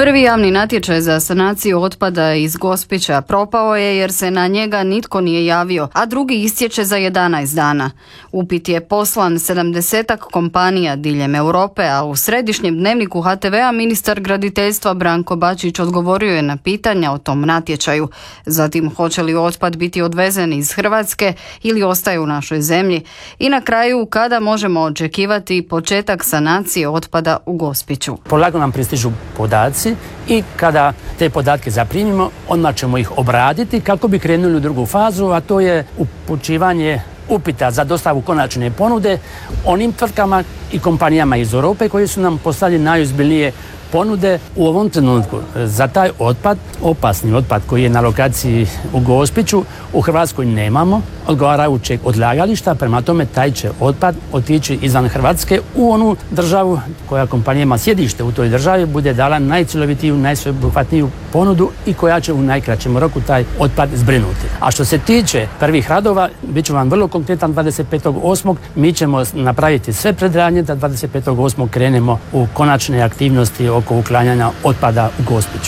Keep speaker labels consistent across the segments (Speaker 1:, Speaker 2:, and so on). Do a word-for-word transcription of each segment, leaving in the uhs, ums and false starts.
Speaker 1: Prvi javni natječaj za sanaciju otpada iz Gospića propao je jer se na njega nitko nije javio, a drugi istječe za jedanaest dana. Upit je poslan sedamdesetak kompanija diljem Europe, a u središnjem dnevniku ha te vea ministar graditeljstva Branko Bačić odgovorio je na pitanja o tom natječaju. Zatim, hoće li otpad biti odvezen iz Hrvatske ili ostaje u našoj zemlji? I na kraju, kada možemo očekivati početak sanacije otpada u Gospiću?
Speaker 2: Polako nam pristižu podaci i kada te podatke zaprimimo, odmah ćemo ih obraditi kako bi krenuli u drugu fazu, a to je upućivanje upita za dostavu konačne ponude onim tvrtkama i kompanijama iz Europe koji su nam poslali najozbiljnije ponude. U ovom trenutku za taj otpad, opasni otpad koji je na lokaciji u Gospiću, u Hrvatskoj nemamo odgovarajućeg odlagališta, prema tome taj će otpad otići izvan Hrvatske u onu državu koja kompanija ima sjedište u toj državi bude dala najcjelovitiju, najsveobuhvatniju ponudu i koja će u najkraćem roku taj otpad zbrinuti. A što se tiče prvih radova, bit ću vam vrlo konkretan, dvadeset petog osmog mi ćemo napraviti sve predradnje da dvadeset petog osmog krenemo u konačne aktivnosti oko uklanjanja otpada u Gospiću.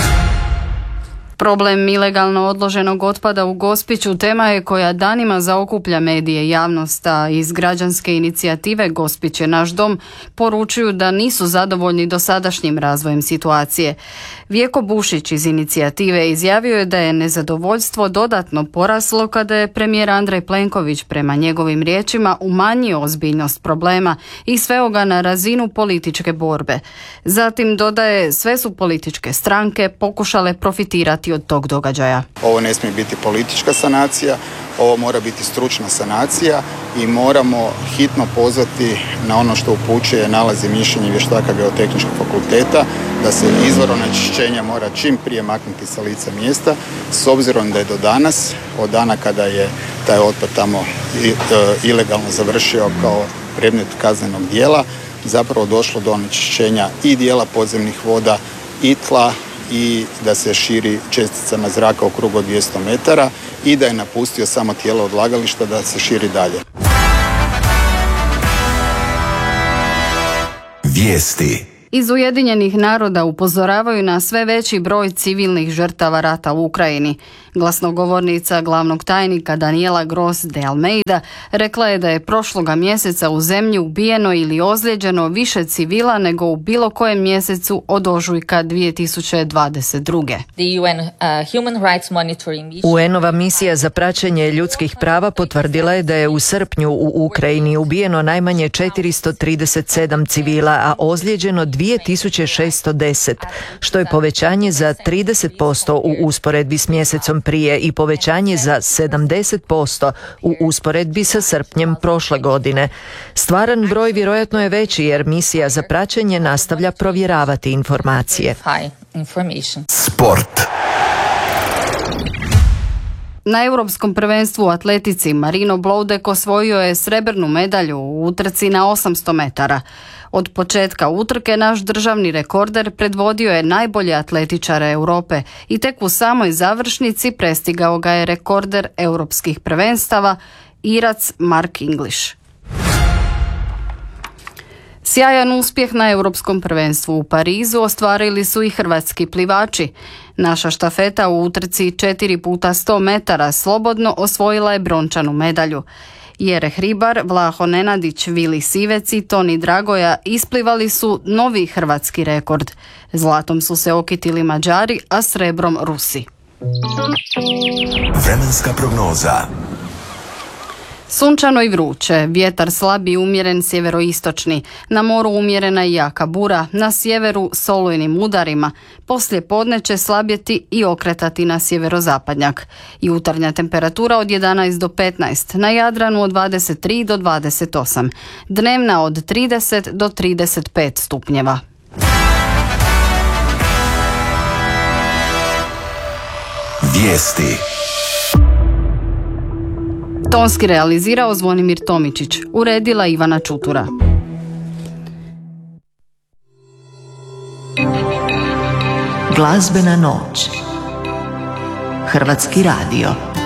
Speaker 1: Problem ilegalno odloženog otpada u Gospiću tema je koja danima zaokuplja medije i javnost, a iz građanske inicijative Gospić je naš dom poručuju da nisu zadovoljni dosadašnjim razvojem situacije. Vjeko Bušić iz inicijative izjavio je da je nezadovoljstvo dodatno poraslo kada je premijer Andrej Plenković prema njegovim riječima umanjio ozbiljnost problema i sveo ga na razinu političke borbe. Zatim dodaje, sve su političke stranke pokušale profitirati od tog događaja.
Speaker 3: Ovo ne smije biti politička sanacija, ovo mora biti stručna sanacija i moramo hitno pozvati na ono što upućuje nalaz i mišljenje vještaka Geotehničkog fakulteta, da se izvor onečišćenja mora čim prije maknuti sa lica mjesta, s obzirom da je do danas, od dana kada je taj otpad tamo ilegalno završio kao predmet kaznenog djela, zapravo došlo do onečišćenja i dijela podzemnih voda i tla, i da se širi česticama zraka u krugu od dvjesto metara i da je napustio samo tijelo odlagališta da se širi dalje.
Speaker 1: Vijesti. Iz Ujedinjenih naroda upozoravaju na sve veći broj civilnih žrtava rata u Ukrajini. Glasnogovornica glavnog tajnika Daniela Gros de Almeida rekla je da je prošloga mjeseca u zemlji ubijeno ili ozlijeđeno više civila nego u bilo kojem mjesecu od ožujka dvije tisuće dvadeset druge.
Speaker 4: U en-ova misija za praćenje ljudskih prava potvrdila je da je u srpnju u Ukrajini ubijeno najmanje četiristo trideset sedam civila, a ozlijeđeno dvije tisuće šesto deset, što je povećanje za trideset posto u usporedbi s mjesecom prije i povećanje za sedamdeset posto u usporedbi sa srpnjem prošle godine. Stvaran broj vjerojatno je veći jer misija za praćenje nastavlja provjeravati informacije.
Speaker 1: Sport. Na Europskom prvenstvu u atletici Marino Bloudek osvojio je srebrnu medalju u utrci na osamsto metara. Od početka utrke naš državni rekorder predvodio je najbolje atletičare Europe i tek u samoj završnici prestigao ga je rekorder europskih prvenstava Irac Mark English. Sjajan uspjeh na Europskom prvenstvu u Parizu ostvarili su i hrvatski plivači. Naša štafeta u utrci četiri puta sto metara slobodno osvojila je brončanu medalju. Jere Hribar, Vlaho Nenadić, Vili Sivec i Toni Dragoja isplivali su novi hrvatski rekord. Zlatom su se okitili Mađari, a srebrom Rusi.
Speaker 5: Vremenska prognoza.
Speaker 1: Sunčano i vruće, vjetar slab i umjeren sjeveroistočni, na moru umjerena i jaka bura, na sjeveru s olujnim udarima, poslije podne će slabjeti i okretati na sjeverozapadnjak. Jutarnja temperatura od jedanaest do petnaest, na Jadranu od dvadeset tri do dvadeset osam, dnevna od trideset do trideset pet stupnjeva.
Speaker 5: Vijesti.
Speaker 1: Tonski realizirao Zvonimir Tomičić, uredila Ivana Čutura.
Speaker 6: Glazbena noć. Hrvatski radio.